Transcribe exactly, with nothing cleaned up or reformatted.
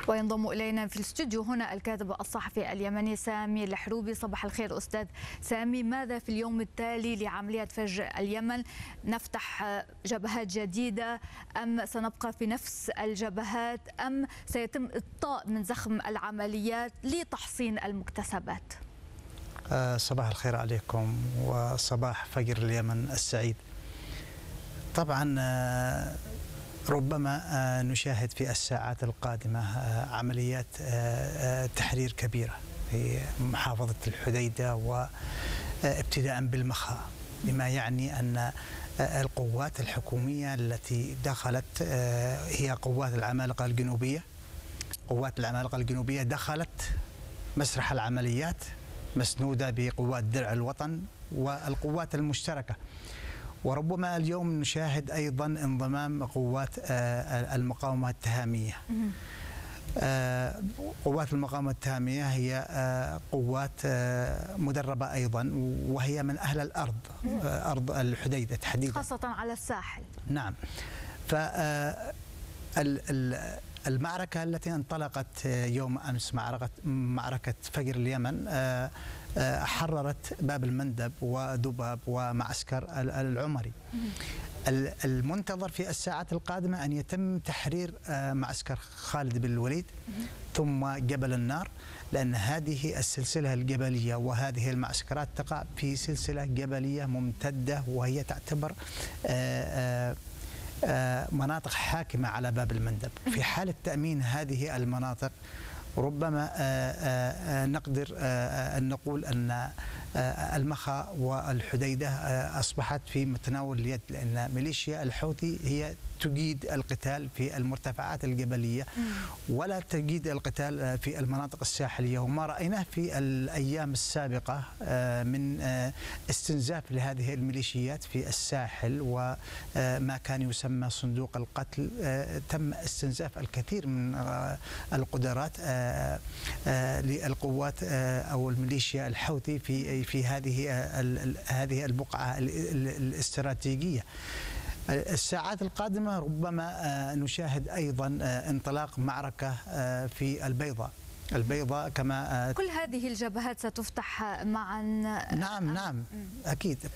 وينضم إلينا في الاستوديو هنا الكاتب الصحفي اليمني سامي الحروبي. صباح الخير أستاذ سامي، ماذا في اليوم التالي لعملية فجر اليمن؟ نفتح جبهات جديدة أم سنبقى في نفس الجبهات أم سيتم إبطاء من زخم العمليات لتحصين المكتسبات؟ صباح الخير عليكم وصباح فجر اليمن السعيد. طبعا ربما نشاهد في الساعات القادمة عمليات تحرير كبيرة في محافظة الحديدة وابتداء بالمخا، بما يعني أن القوات الحكومية التي دخلت هي قوات العمالقة الجنوبية قوات العمالقة الجنوبية دخلت مسرح العمليات مسنودة بقوات درع الوطن والقوات المشتركة. وربما اليوم نشاهد أيضا انضمام قوات المقاومة التهامية. قوات المقاومة التهامية هي قوات مدربة أيضا، وهي من أهل الأرض، أرض الحديدة تحديدا، خاصة على الساحل. نعم. ف المعركة التي انطلقت يوم أمس، معركة معركة فجر اليمن، حررت باب المندب ودباب ومعسكر العمري. المنتظر في الساعات القادمة أن يتم تحرير معسكر خالد بن الوليد ثم جبل النار، لأن هذه السلسلة الجبلية وهذه المعسكرات تقع في سلسلة جبلية ممتدة، وهي تعتبر مناطق حاكمة على باب المندب. في حالة تأمين هذه المناطق ربما نقدر أن نقول أن المخا والحديدة أصبحت في متناول اليد، لأن ميليشيا الحوثي هي تجيد القتال في المرتفعات الجبلية ولا تجيد القتال في المناطق الساحلية. وما رأيناه في الأيام السابقة من استنزاف لهذه الميليشيات في الساحل وما كان يسمى صندوق القتل، تم استنزاف الكثير من القدرات للقوات أو الميليشيا الحوثي في في هذه هذه البقعة الاستراتيجية. الساعات القادمة ربما نشاهد أيضا انطلاق معركة في البيضاء. البيضاء كما كل هذه الجبهات ستفتح معا. نعم نعم أكيد.